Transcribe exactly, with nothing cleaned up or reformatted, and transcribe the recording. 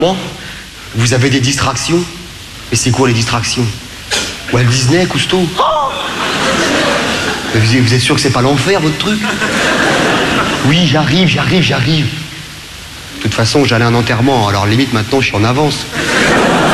Bon, vous avez des distractions? Et c'est quoi les distractions? Walt Disney, Cousteau? Oh, vous, vous êtes sûr que c'est pas l'enfer, votre truc? Oui, j'arrive, j'arrive, j'arrive. De toute façon, j'allais à un enterrement, alors limite maintenant je suis en avance.